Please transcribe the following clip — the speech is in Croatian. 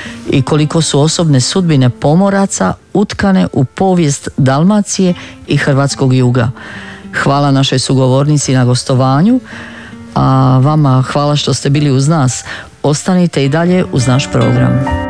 i koliko su osobne sudbine pomoraca utkane u povijest Dalmacije i hrvatskog juga. Hvala našoj sugovornici na gostovanju, a vama hvala što ste bili uz nas. Ostanite i dalje uz naš program.